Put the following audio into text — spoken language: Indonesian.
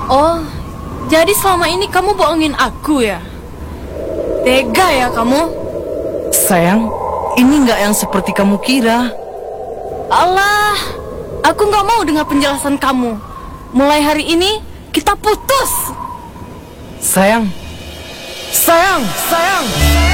Oh, jadi selama ini kamu bohongin aku ya? Tega ya kamu? Sayang, ini nggak yang seperti kamu kira. Allah, aku nggak mau dengar penjelasan kamu. Mulai hari ini, kita putus. Sayang.